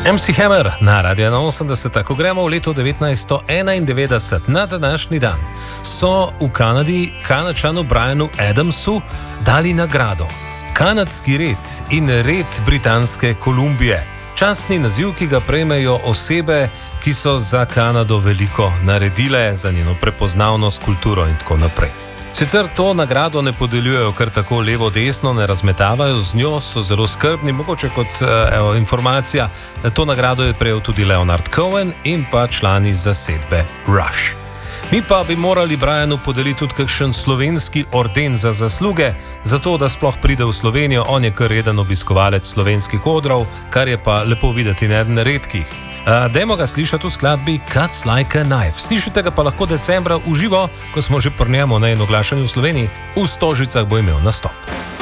MC Hammer na Radio 81, ko gremo v leto 1991 na današnji dan, so v Kanadi Kanačanu Brianu Adamsu dali nagrado. Kanadski red in red Britanske Kolumbije. Častni naziv, ki ga prejmejo osebe, ki so za Kanado veliko naredile, za njeno prepoznavnost, kulturo in tako naprej. Sicer to nagrado ne podeljujejo kar tako levo-desno, ne razmetavajo z njo, so zelo skrbni, mogoče kot informacija, to nagrado je prejel tudi Leonard Cohen in pa člani zasedbe Rush. Mi pa bi morali Brianu podeliti tudi kakšen slovenski orden za zasluge, zato da sploh pride v Slovenijo, on je kar reden obiskovalec slovenskih odrov, kar je pa lepo videti in eden redkih. Dajmo ga slišati v skladbi Cuts Like a Knife. Slišite ga pa lahko decembra v živo, ko smo že pri njemu na oglašanju v Sloveniji, v Stožicah bo imel nastop.